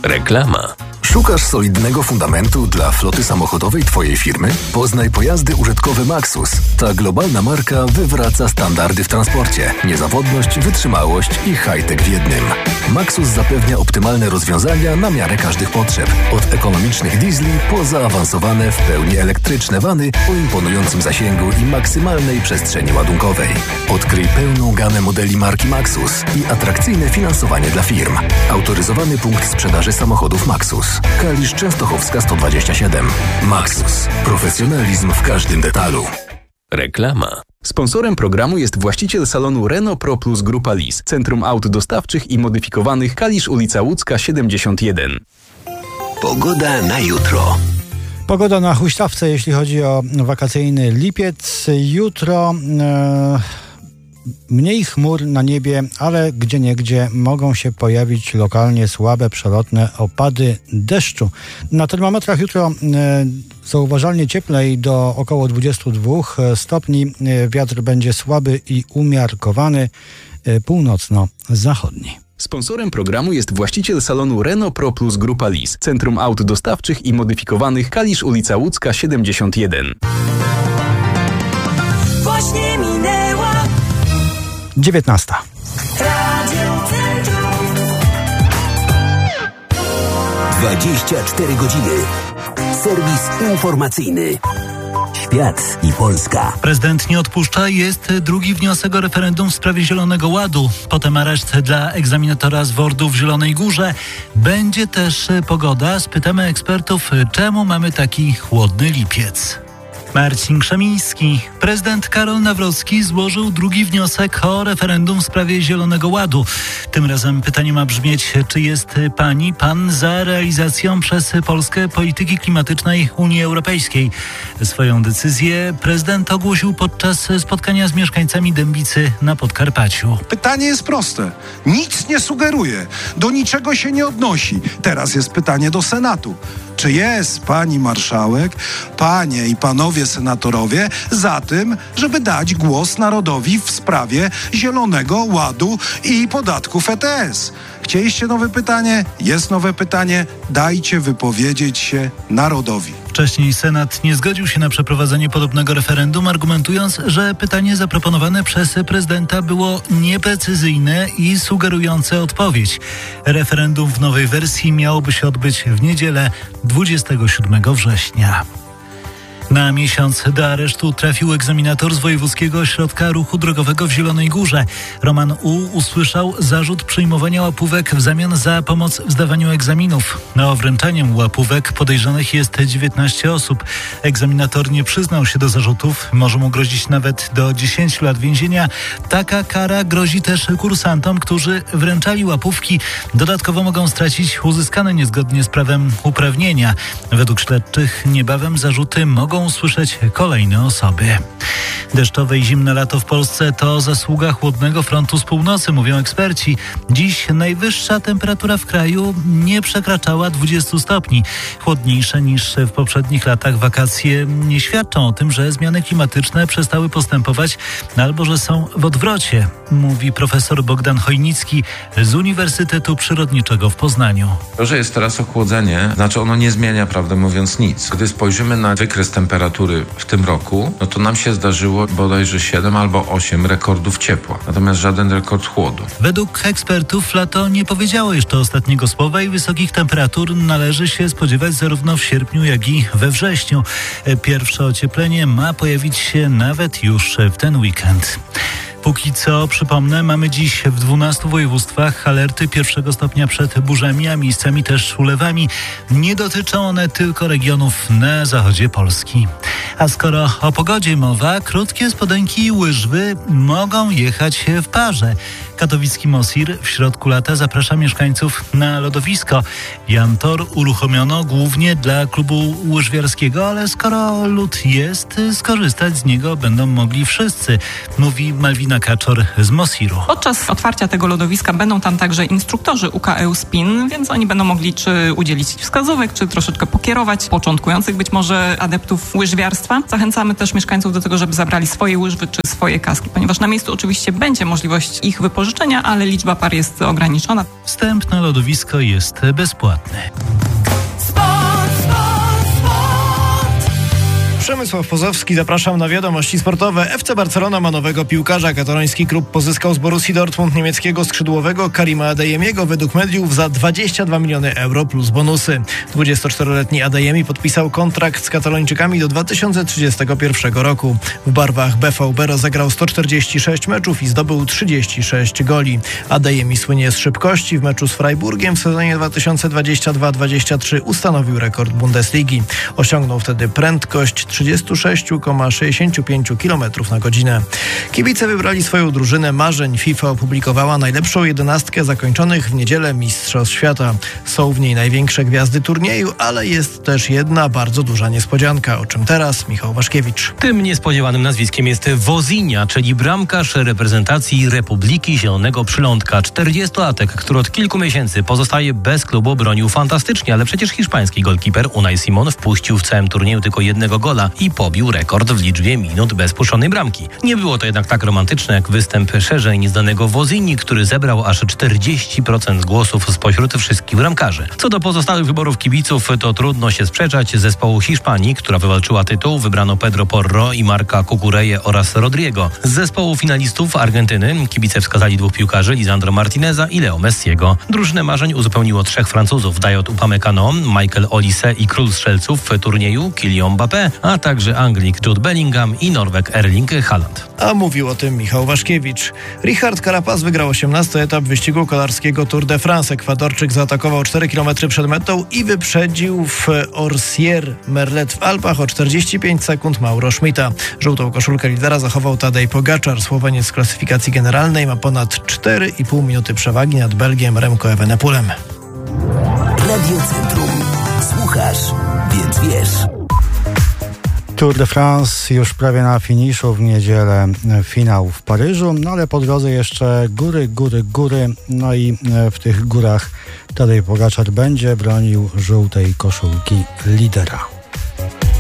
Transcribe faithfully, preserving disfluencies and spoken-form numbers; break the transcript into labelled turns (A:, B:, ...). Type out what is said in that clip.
A: Reklama.
B: Szukasz solidnego fundamentu dla floty samochodowej Twojej firmy? Poznaj pojazdy użytkowe Maxus. Ta globalna marka wywraca standardy w transporcie. Niezawodność, wytrzymałość i high-tech w jednym. Maxus zapewnia optymalne rozwiązania na miarę każdych potrzeb. Od ekonomicznych diesli po zaawansowane w pełni elektryczne wany o imponującym zasięgu i maksymalnej przestrzeni ładunkowej. Odkryj pełną gamę modeli marki Maxus i atrakcyjne finansowanie dla firm. Autoryzowany punkt sprzedaży samochodów Maxus. Kalisz Częstochowska sto dwadzieścia siedem. Maxus. Profesjonalizm w każdym detalu.
A: Reklama.
C: Sponsorem programu jest właściciel salonu Renault Pro Plus Grupa Lis, Centrum Aut Dostawczych i Modyfikowanych, Kalisz, ulica Łódzka siedemdziesiąt jeden.
A: Pogoda na jutro.
D: Pogoda na huśtawce, jeśli chodzi o wakacyjny lipiec. Jutro e, mniej chmur na niebie, ale gdzieniegdzie mogą się pojawić lokalnie słabe, przelotne opady deszczu. Na termometrach jutro e, zauważalnie cieplej do około dwudziestu dwóch stopni. E, wiatr będzie słaby i umiarkowany, e, północno-zachodni.
C: Sponsorem programu jest właściciel salonu Renault Pro Plus Grupa Lis, Centrum Aut Dostawczych i Modyfikowanych, Kalisz, ulica Łódzka siedemdziesiąt jeden.
E: Właśnie minęła
D: dziewiętnasta.
E: Radio Centrum.
A: dwadzieścia cztery godziny. Serwis informacyjny. Świat i Polska.
F: Prezydent nie odpuszcza. Jest drugi wniosek o referendum w sprawie Zielonego Ładu. Potem areszt dla egzaminatora z WORD-u w Zielonej Górze. Będzie też pogoda. Spytamy ekspertów, czemu mamy taki chłodny lipiec. Marcin Krzemiński. Prezydent Karol Nawrocki złożył drugi wniosek o referendum w sprawie Zielonego Ładu. Tym razem pytanie ma brzmieć, czy jest pani, pan za realizacją przez Polskę polityki klimatycznej Unii Europejskiej. Swoją decyzję prezydent ogłosił podczas spotkania z mieszkańcami Dębicy na Podkarpaciu.
G: Pytanie jest proste. Nic nie sugeruje. Do niczego się nie odnosi. Teraz jest pytanie do Senatu. Czy jest pani marszałek, panie i panowie senatorowie za tym, żeby dać głos narodowi w sprawie Zielonego Ładu i podatków E T S? Chcieliście nowe pytanie? Jest nowe pytanie. Dajcie wypowiedzieć się narodowi.
F: Wcześniej Senat nie zgodził się na przeprowadzenie podobnego referendum, argumentując, że pytanie zaproponowane przez prezydenta było nieprecyzyjne i sugerujące odpowiedź. Referendum w nowej wersji miałoby się odbyć w niedzielę dwudziestego siódmego września. Na miesiąc do aresztu trafił egzaminator z Wojewódzkiego Ośrodka Ruchu Drogowego w Zielonej Górze. Roman U. usłyszał zarzut przyjmowania łapówek w zamian za pomoc w zdawaniu egzaminów. Na wręczaniem łapówek podejrzanych jest dziewiętnaście osób. Egzaminator nie przyznał się do zarzutów. Może mu grozić nawet do dziesięciu lat więzienia. Taka kara grozi też kursantom, którzy wręczali łapówki. Dodatkowo mogą stracić uzyskane niezgodnie z prawem uprawnienia. Według śledczych niebawem zarzuty mogą usłyszeć kolejne osoby. Deszczowe i zimne lato w Polsce to zasługa chłodnego frontu z północy, mówią eksperci. Dziś najwyższa temperatura w kraju nie przekraczała dwudziestu stopni. Chłodniejsze niż w poprzednich latach wakacje nie świadczą o tym, że zmiany klimatyczne przestały postępować albo że są w odwrocie, mówi profesor Bogdan Chojnicki z Uniwersytetu Przyrodniczego w Poznaniu.
H: To, że jest teraz ochłodzenie, znaczy ono nie zmienia, prawdę mówiąc, nic. Gdy spojrzymy na wykres temperatury w tym roku, no to nam się zdarzyło bodajże siedem albo osiem rekordów ciepła, natomiast żaden rekord chłodu.
F: Według ekspertów lato nie powiedziało jeszcze ostatniego słowa i wysokich temperatur należy się spodziewać zarówno w sierpniu, jak i we wrześniu. Pierwsze ocieplenie ma pojawić się nawet już w ten weekend. Póki co, przypomnę, mamy dziś w dwunastu województwach alerty pierwszego stopnia przed burzami, a miejscami też ulewami. Nie dotyczą one tylko regionów na zachodzie Polski. A skoro o pogodzie mowa, krótkie spodenki i łyżwy mogą jechać w parze. Katowicki Mosir w środku lata zaprasza mieszkańców na lodowisko. Jan Tor uruchomiono głównie dla klubu łyżwiarskiego, ale skoro lód jest, skorzystać z niego będą mogli wszyscy, mówi Malwina Kaczor z Mosiru.
I: Podczas otwarcia tego lodowiska będą tam także instruktorzy U K E Spin, więc oni będą mogli czy udzielić wskazówek, czy troszeczkę pokierować początkujących być może adeptów łyżwiarstwa. Zachęcamy też mieszkańców do tego, żeby zabrali swoje łyżwy czy swoje kaski, ponieważ na miejscu oczywiście będzie możliwość ich wypożyczenia, wypożyczenia, ale liczba par jest ograniczona.
F: Wstęp na lodowisko jest bezpłatny.
J: Przemysław Pozowski, zapraszam na wiadomości sportowe. F C Barcelona ma nowego piłkarza. Kataloński klub pozyskał z Borussii Dortmund niemieckiego skrzydłowego Karima Adeyemiego według mediów za dwadzieścia dwa miliony euro plus bonusy. dwudziestoczteroletni Adeyemi podpisał kontrakt z Katalończykami do dwa tysiące trzydziestego pierwszego roku. W barwach B V B rozegrał sto czterdzieści sześć meczów i zdobył trzydzieści sześć goli. Adeyemi słynie z szybkości. W meczu z Freiburgiem w sezonie dwa tysiące dwudziestym drugim dwudziestym trzecim ustanowił rekord Bundesligi. Osiągnął wtedy prędkość trzydzieści sześć przecinek sześćdziesiąt pięć kilometrów na godzinę. Kibice wybrali swoją drużynę marzeń. FIFA opublikowała najlepszą jedenastkę zakończonych w niedzielę Mistrzostw Świata. Są w niej największe gwiazdy turnieju, ale jest też jedna bardzo duża niespodzianka. O czym teraz Michał Waszkiewicz.
K: Tym niespodziewanym nazwiskiem jest Wozinha, czyli bramkarz reprezentacji Republiki Zielonego Przylądka. czterdziestolatek, który od kilku miesięcy pozostaje bez klubu, bronił fantastycznie, ale przecież hiszpański golkiper Unai Simon wpuścił w całym turnieju tylko jednego gola i pobił rekord w liczbie minut bez puszczonej bramki. Nie było to jednak tak romantyczne jak występ szerzej nieznanego Wozinhi, który zebrał aż czterdzieści procent głosów spośród wszystkich bramkarzy. Co do pozostałych wyborów kibiców, to trudno się sprzeczać. Z zespołu Hiszpanii, która wywalczyła tytuł, wybrano Pedro Porro i Marca Cucureję oraz Rodrigo. Z zespołu finalistów Argentyny kibice wskazali dwóch piłkarzy, Lisandro Martineza i Leo Messiego. Drużynę marzeń uzupełniło trzech Francuzów, Dayot Upamecano, Michael Olise i król strzelców w turnieju Kylian Mbappé, a także Anglik Jude Bellingham i Norweg Erling Haaland.
J: A mówił o tym Michał Waszkiewicz. Richard Carapaz wygrał osiemnasty etap wyścigu kolarskiego Tour de France. Ekwadorczyk zaatakował cztery kilometry przed metą i wyprzedził w Orsières-Merlet w Alpach o czterdzieści pięć sekund Mauro Schmidta. Żółtą koszulkę lidera zachował Tadej Pogaczar. Słoweniec w klasyfikacji generalnej ma ponad cztery i pół minuty przewagi nad Belgiem Remco Evenepoelem.
A: Radio Centrum. Słuchasz, więc wiesz.
D: Tour de France już prawie na finiszu, w niedzielę finał w Paryżu, no ale po drodze jeszcze góry, góry, góry, no i w tych górach Tadej Pogaczar będzie bronił żółtej koszulki lidera.